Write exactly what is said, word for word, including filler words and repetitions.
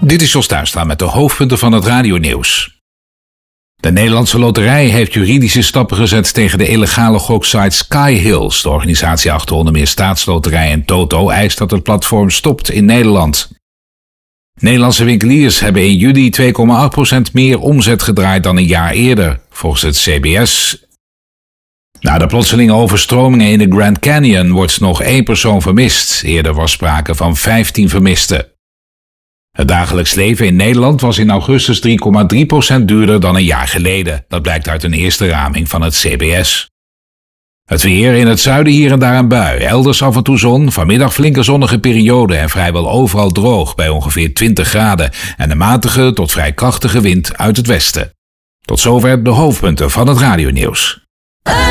Dit is Jos Tuinstra met de hoofdpunten van het radionieuws. De Nederlandse Loterij heeft juridische stappen gezet tegen de illegale goksite Sky Hills. De organisatie achter onder meer Staatsloterij en Toto eist dat het platform stopt in Nederland. Nederlandse winkeliers hebben in juli twee komma acht procent meer omzet gedraaid dan een jaar eerder, volgens het C B S. Na de plotselinge overstromingen in de Grand Canyon wordt nog één persoon vermist. Eerder was sprake van vijftien vermisten. Het dagelijks leven in Nederland was in augustus drie komma drie procent duurder dan een jaar geleden. Dat blijkt uit een eerste raming van het C B S. Het weer: in het zuiden hier en daar een bui, elders af en toe zon, vanmiddag flinke zonnige periode en vrijwel overal droog bij ongeveer twintig graden en een matige tot vrij krachtige wind uit het westen. Tot zover de hoofdpunten van het radionieuws.